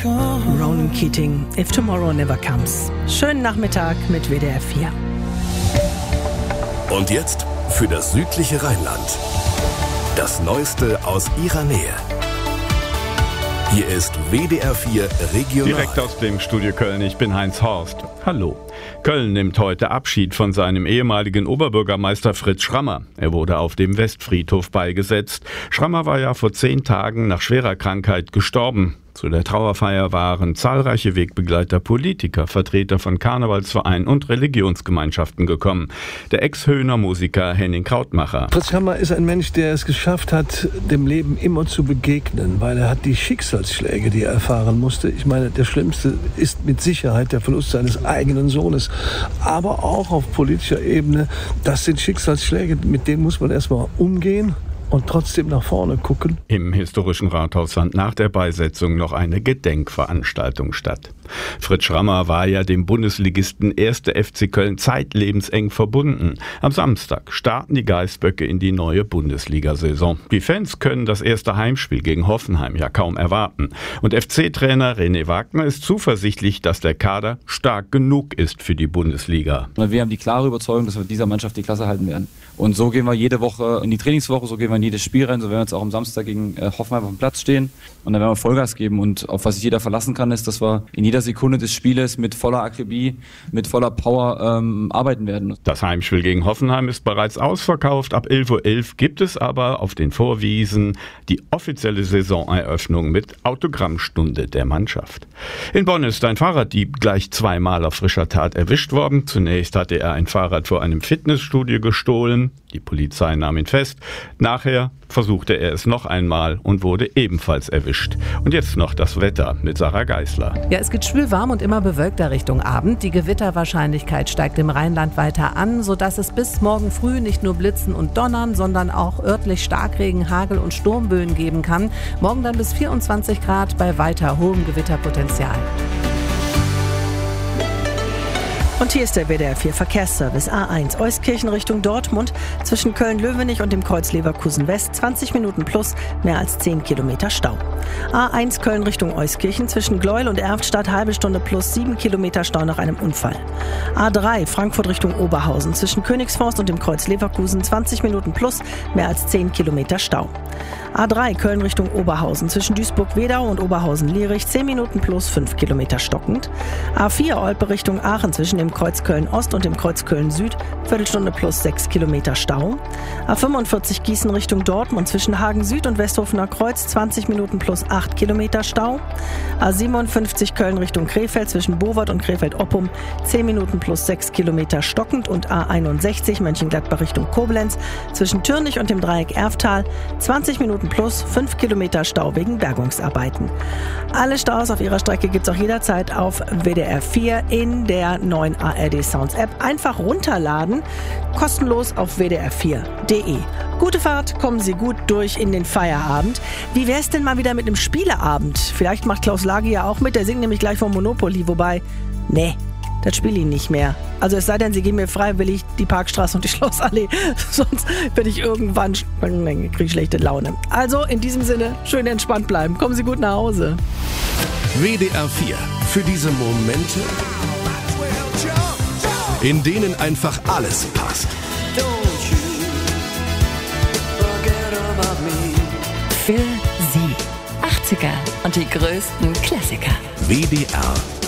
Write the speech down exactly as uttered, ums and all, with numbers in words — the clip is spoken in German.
Ronan Keating, If Tomorrow Never Comes. Schönen Nachmittag mit W D R vier. Und jetzt für das südliche Rheinland. Das Neueste aus ihrer Nähe. Hier ist W D R vier Regional. Direkt aus dem Studio Köln, ich bin Heinz Horst. Hallo. Köln nimmt heute Abschied von seinem ehemaligen Oberbürgermeister Fritz Schrammer. Er wurde auf dem Westfriedhof beigesetzt. Schrammer war ja vor zehn Tagen nach schwerer Krankheit gestorben. Zu der Trauerfeier waren zahlreiche Wegbegleiter, Politiker, Vertreter von Karnevalsvereinen und Religionsgemeinschaften gekommen. Der Ex-Höhner Musiker Henning Krautmacher. Fritz Schrammer ist ein Mensch, der es geschafft hat, dem Leben immer zu begegnen, weil er hat die Schicksalsschläge, die er erfahren musste. Ich meine, der schlimmste ist mit Sicherheit der Verlust seines eigenen Sohnes. Aber auch auf politischer Ebene, das sind Schicksalsschläge, mit denen muss man erstmal umgehen und trotzdem nach vorne gucken. Im historischen Rathaus fand nach der Beisetzung noch eine Gedenkveranstaltung statt. Fritz Schrammer war ja dem Bundesligisten erster F C Köln zeitlebens eng verbunden. Am Samstag starten die Geißböcke in die neue Bundesliga-Saison. Die Fans können das erste Heimspiel gegen Hoffenheim ja kaum erwarten. Und F C-Trainer René Wagner ist zuversichtlich, dass der Kader stark genug ist für die Bundesliga. Wir haben die klare Überzeugung, dass wir dieser Mannschaft die Klasse halten werden. Und so gehen wir jede Woche in die Trainingswoche, so gehen wir in jedes Spiel rein, so werden wir jetzt auch am Samstag gegen Hoffenheim auf dem Platz stehen und dann werden wir Vollgas geben. Und auf was sich jeder verlassen kann, ist, dass wir in jeder Sekunde des Spieles mit voller Akribie, mit voller Power ähm, arbeiten werden. Das Heimspiel gegen Hoffenheim ist bereits ausverkauft. Ab elf Uhr elf gibt es aber auf den Vorwiesen die offizielle Saisoneröffnung mit Autogrammstunde der Mannschaft. In Bonn ist ein Fahrraddieb gleich zweimal auf frischer Tat erwischt worden. Zunächst hatte er ein Fahrrad vor einem Fitnessstudio gestohlen. Die Polizei nahm ihn fest. Nachher versuchte er es noch einmal und wurde ebenfalls erwischt. Und jetzt noch das Wetter mit Sarah Geisler. Ja, es geht schwül warm und immer bewölkter Richtung Abend. Die Gewitterwahrscheinlichkeit steigt im Rheinland weiter an, sodass es bis morgen früh nicht nur Blitzen und Donnern, sondern auch örtlich Starkregen, Hagel und Sturmböen geben kann. Morgen dann bis vierundzwanzig Grad bei weiter hohem Gewitterpotenzial. Und hier ist der W D R vier Verkehrsservice. A eins Euskirchen Richtung Dortmund zwischen Köln-Löwenich und dem Kreuz Leverkusen West zwanzig Minuten plus, mehr als zehn Kilometer Stau. A eins Köln Richtung Euskirchen zwischen Gleuel und Erftstadt halbe Stunde plus sieben Kilometer Stau nach einem Unfall. A drei Frankfurt Richtung Oberhausen zwischen Königsforst und dem Kreuz Leverkusen zwanzig Minuten plus, mehr als zehn Kilometer Stau. A drei Köln Richtung Oberhausen zwischen Duisburg-Wedau und Oberhausen-Lierich zehn Minuten plus fünf Kilometer stockend. A vier Olpe Richtung Aachen zwischen dem Kreuz Köln-Ost und dem Kreuz Köln-Süd Viertelstunde plus sechs Kilometer Stau. A fünfundvierzig Gießen Richtung Dortmund zwischen Hagen-Süd und Westhofener Kreuz zwanzig Minuten plus acht Kilometer Stau. A siebenundfünfzig Köln Richtung Krefeld zwischen Bowart und Krefeld-Oppum zehn Minuten plus sechs Kilometer stockend und A einundsechzig Mönchengladbach Richtung Koblenz zwischen Türnich und dem Dreieck Erftal zwanzig Minuten plus fünf Kilometer Stau wegen Bergungsarbeiten. Alle Staus auf ihrer Strecke gibt es auch jederzeit auf W D R vier in der neuen A R D Sounds App. Einfach runterladen, kostenlos auf w d r vier punkt d e. Gute Fahrt, kommen Sie gut durch in den Feierabend. Wie wär's denn mal wieder mit einem Spieleabend? Vielleicht macht Klaus Lage ja auch mit, der singt nämlich gleich vom Monopoly, wobei, nee, das spiele ich nicht mehr. Also es sei denn, Sie geben mir freiwillig die Parkstraße und die Schlossallee. Sonst werde ich irgendwann, kriege ich schlechte Laune. Also in diesem Sinne, schön entspannt bleiben. Kommen Sie gut nach Hause. W D R vier. Für diese Momente, in denen einfach alles passt. Für Sie. achtziger und die größten Klassiker. W D R